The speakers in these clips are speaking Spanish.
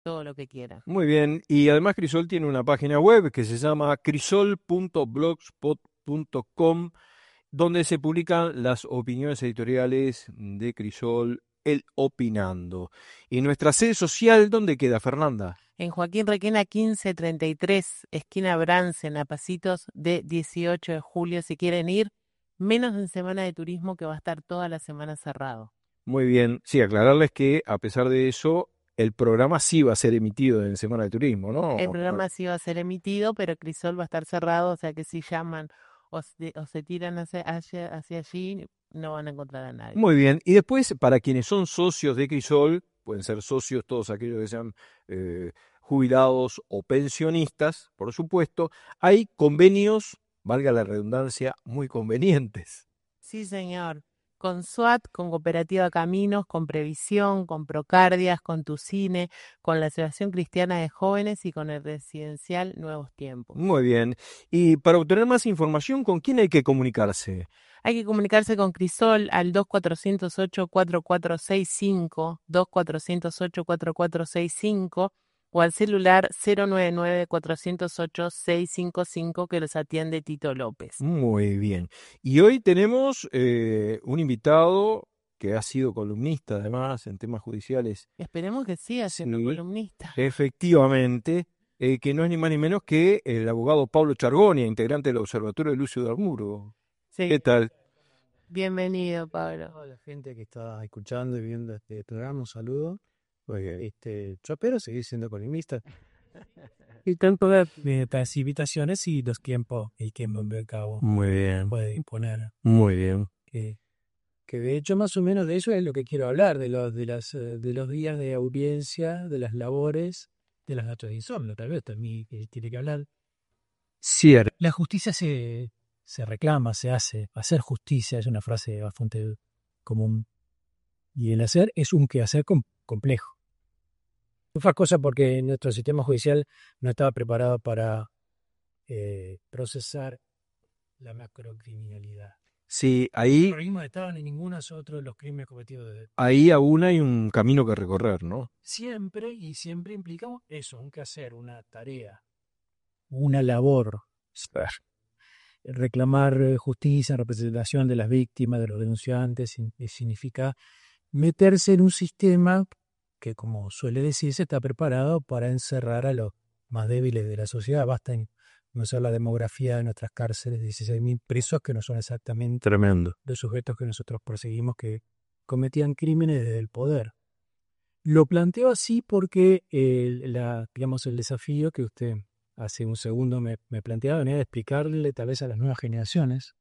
todo lo que quieran. Muy bien, y además Crisol tiene una página web que se llama crisol.blogspot.com, donde se publican las opiniones editoriales de Crisol, el Opinando. Y nuestra sede social, ¿dónde queda, Fernanda? En Joaquín Requena 1533, esquina Bransen, a pasitos de 18 de julio, si quieren ir, menos en semana de turismo que va a estar toda la semana cerrado. Muy bien, sí, aclararles que a pesar de eso, el programa sí va a ser emitido en Semana de Turismo, ¿no? El programa sí va a ser emitido, pero Crisol va a estar cerrado, o sea que si llaman o se tiran hacia allí, no van a encontrar a nadie. Muy bien, y después, para quienes son socios de Crisol, pueden ser socios todos aquellos que sean jubilados o pensionistas, por supuesto, hay convenios, valga la redundancia, muy convenientes. Sí, señor. Con SUAT, con Cooperativa Caminos, con Previsión, con Procardias, con Tucine, con la Asociación Cristiana de Jóvenes y con el Residencial Nuevos Tiempos. Muy bien, y para obtener más información, ¿con quién hay que comunicarse? Hay que comunicarse con Crisol al 2408-4465, 2408-4465 o al celular 099-408-655 que los atiende Tito López. Muy bien, y hoy tenemos un invitado que ha sido columnista además en temas judiciales. Esperemos que siga siendo Sí, columnista. efectivamente, que no es ni más ni menos que el abogado Pablo Chargonia, integrante del Observatorio de Lucio de Armuro. Sí, ¿Qué tal? bienvenido, Pablo. A la gente que está escuchando y viendo este programa, un saludo. Yo espero seguir siendo columnista. Y tanto de las invitaciones y los tiempos que me acabo Muy bien, puede disponer. muy bien. Que de hecho más o menos de eso es lo que quiero hablar, de los días de audiencia, de las labores, de las datos de insomnio, tal vez también tiene que hablar. Cierto. La justicia se reclama, se hace. Hacer justicia es una frase bastante común. Y el hacer es un quehacer complejo. Fue cosa porque nuestro sistema judicial no estaba preparado para procesar la macrocriminalidad. Sí, El ahí, terrorismo no estaban en ninguno otro de los crímenes cometidos ahí aún hay un camino que recorrer, ¿no? siempre implica eso, un quehacer, una tarea, una labor. Reclamar justicia, representación de las víctimas, de los denunciantes, significa meterse en un sistema que, como suele decirse, está preparado para encerrar a los más débiles de la sociedad. Basta en conocer la demografía de nuestras cárceles, 16.000 presos que no son exactamente Tremendo. los sujetos que nosotros perseguimos, que cometían crímenes desde el poder. Lo planteo así porque digamos, el desafío que usted hace un segundo me planteaba venía de explicarle tal vez a las nuevas generaciones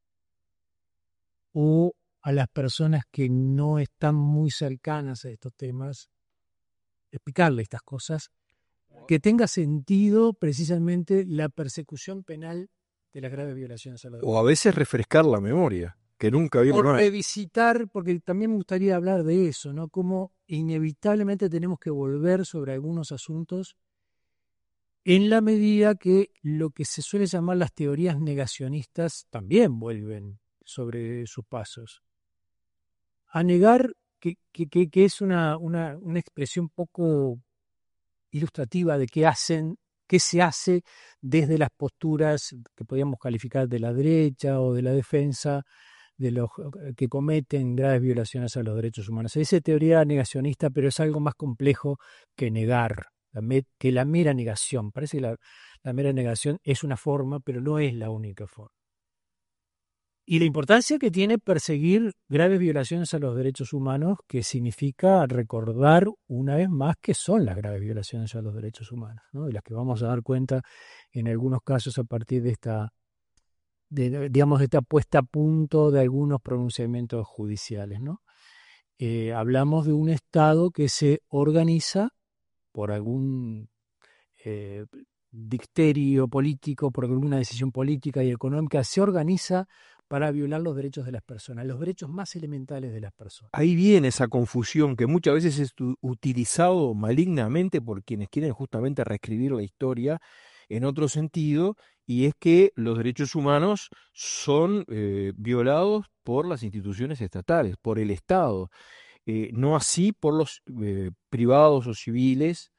o a las personas que no están muy cercanas a estos temas, explicarle estas cosas, que tenga sentido precisamente la persecución penal de las graves violaciones a los derechos. O a veces refrescar la memoria, que nunca había... O revisitar, porque también me gustaría hablar de eso, ¿no? Cómo inevitablemente tenemos que volver sobre algunos asuntos en la medida que lo que se suele llamar las teorías negacionistas también vuelven sobre sus pasos. A negar que es una expresión poco ilustrativa de qué se hace desde las posturas que podríamos calificar de la derecha o de la defensa de los que cometen graves violaciones a los derechos humanos. Se dice teoría negacionista, pero es algo más complejo que negar, que la mera negación. Parece que la mera negación es una forma, pero no es la única forma. Y la importancia que tiene perseguir graves violaciones a los derechos humanos, que significa recordar una vez más qué son las graves violaciones a los derechos humanos, ¿no? De las que vamos a dar cuenta en algunos casos a partir de esta puesta a punto de algunos pronunciamientos judiciales, ¿no? Hablamos de un Estado que se organiza por algún dicterio político, por alguna decisión política y económica, se organiza para violar los derechos de las personas, los derechos más elementales de las personas. Ahí viene esa confusión que muchas veces es utilizado malignamente por quienes quieren justamente reescribir la historia en otro sentido, y es que los derechos humanos son violados por las instituciones estatales, por el Estado, no así por los privados o civiles